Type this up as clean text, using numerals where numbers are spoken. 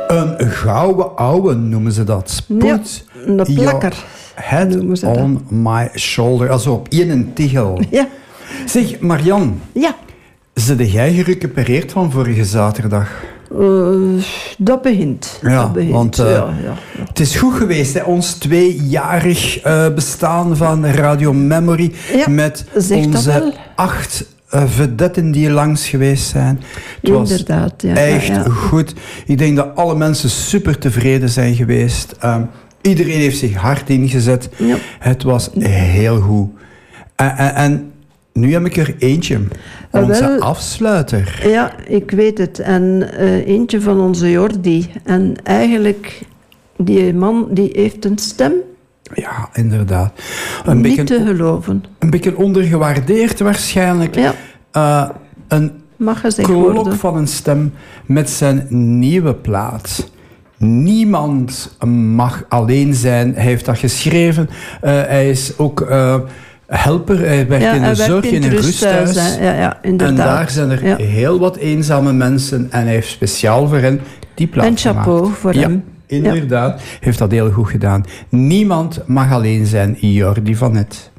Een gouden ouwe noemen ze dat. Spoed. Ja, een plakker. Head on my shoulder. Also op één tichel. Ja. Zeg, Marian. Ja. Zit jij gerecupereerd van vorige zaterdag? Dat begint. Ja, dat begint. Want het is goed geweest, hè? Ons 2-jarig bestaan van Radio Memory. Ja, met onze 8 vedetten die langs geweest zijn. Het was inderdaad, ja. echt goed. Ik denk dat alle mensen super tevreden zijn geweest. Iedereen heeft zich hard ingezet. Ja. Het was heel goed. En nu heb ik er eentje. Onze afsluiter. Ja, ik weet het. En eentje van onze Jordi. En eigenlijk, die man die heeft een stem. Ja, inderdaad. Niet te geloven. Een beetje ondergewaardeerd waarschijnlijk. Ja. Een klok van een stem met zijn nieuwe plaat. Niemand mag alleen zijn. Hij heeft dat geschreven. Hij is ook helper. Hij werkt in de zorg, in een rusthuis. Ja, inderdaad. En daar zijn er heel wat eenzame mensen. En hij heeft speciaal voor hen die plaat gemaakt. En chapeau voor hem. Inderdaad, heeft dat heel goed gedaan. Niemand mag alleen zijn, Jordi van Het.